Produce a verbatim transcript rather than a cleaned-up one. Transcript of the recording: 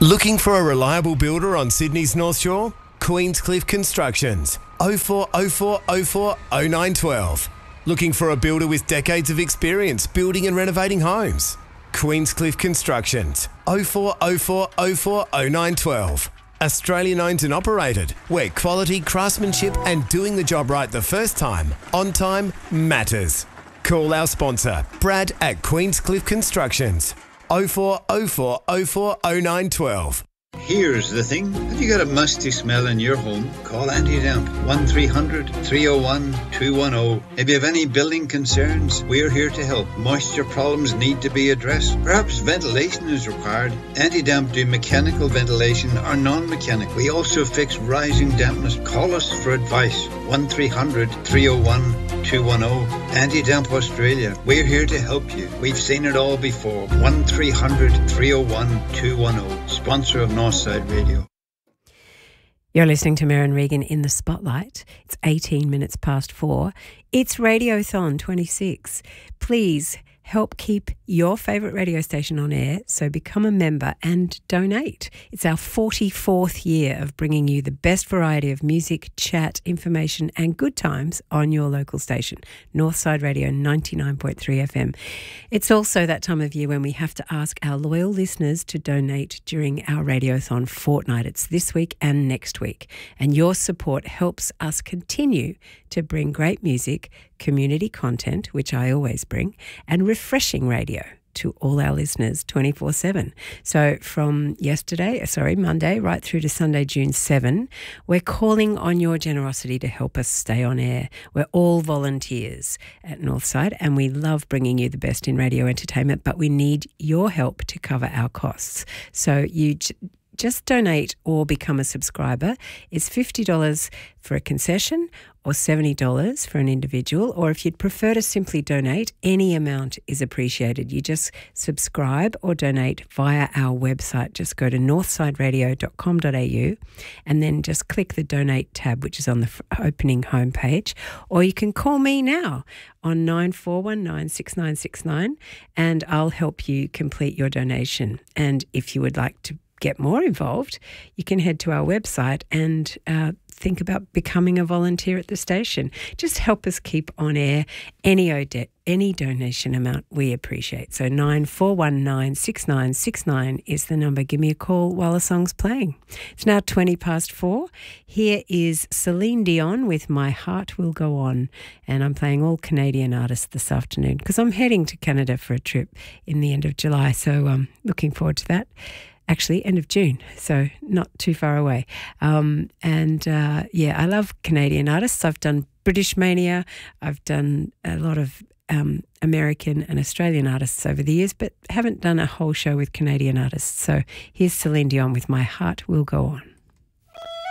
Looking for a reliable builder on Sydney's North Shore? Queenscliff Constructions. oh four oh four oh four oh nine one two. Looking for a builder with decades of experience building and renovating homes? Queenscliff Constructions. oh four oh four oh four oh nine one two. Australian owned and operated, where quality, craftsmanship and doing the job right the first time, on time, matters. Call our sponsor, Brad at Queenscliff Constructions. oh four oh four oh four oh nine one two. Here's the thing. Have you got a musty smell in your home? Call Anti-Damp. one three hundred three oh one two one oh. If you have any building concerns, we're here to help. Moisture problems need to be addressed. Perhaps ventilation is required. Anti-Damp do mechanical ventilation or non-mechanical. We also fix rising dampness. Call us for advice. one three hundred three oh one two one oh. Anti-Damp Australia. We're here to help you. We've seen it all before. one three hundred three oh one two one oh. Sponsor of Northside Radio. You're listening to Merryn Regan in the Spotlight. It's eighteen minutes past four. It's Radiothon twenty-six. Please help keep your favourite radio station on air, so become a member and donate. It's our forty-fourth year of bringing you the best variety of music, chat, information and good times on your local station, Northside Radio ninety-nine point three F M. It's also that time of year when we have to ask our loyal listeners to donate during our Radiothon fortnight. It's this week and next week. And your support helps us continue to bring great music, community content, which I always bring, and refreshing radio to all our listeners twenty-four seven. So from yesterday, sorry, Monday, right through to Sunday, June seventh, we're calling on your generosity to help us stay on air. We're all volunteers at Northside and we love bringing you the best in radio entertainment, but we need your help to cover our costs. So you j- just donate or become a subscriber. It's fifty dollars for a concession or seventy dollars for an individual, or if you'd prefer to simply donate, any amount is appreciated. You just subscribe or donate via our website. Just go to northside radio dot com dot a u and then just click the donate tab, which is on the opening homepage, or you can call me now on nine four one nine six nine six nine and I'll help you complete your donation. And if you would like to get more involved, you can head to our website and uh, think about becoming a volunteer at the station. Just help us keep on air. Any ode- any donation amount we appreciate. So nine four one nine six nine six nine is the number. Give me a call while the song's playing. It's now twenty past four. Here is Celine Dion with My Heart Will Go On. And I'm playing all Canadian artists this afternoon because I'm heading to Canada for a trip in the end of July. So I'm looking forward to that. Actually, end of June, so not too far away. Um, and, uh, yeah, I love Canadian artists. I've done British Mania. I've done a lot of um, American and Australian artists over the years, but haven't done a whole show with Canadian artists. So here's Celine Dion with My Heart Will Go On.